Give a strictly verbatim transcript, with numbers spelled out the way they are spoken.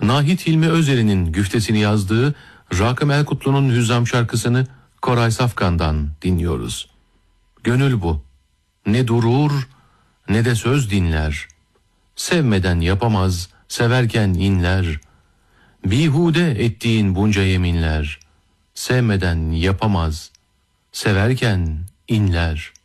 Nahit Hilmi Özer'in güftesini yazdığı Rakım Elkutlu'nun Hüzzam şarkısını Koray Safkan'dan dinliyoruz. Gönül bu, ne durur ne de söz dinler. Sevmeden yapamaz, severken inler. Bihude ettiğin bunca yeminler. Sevmeden yapamaz, severken inler.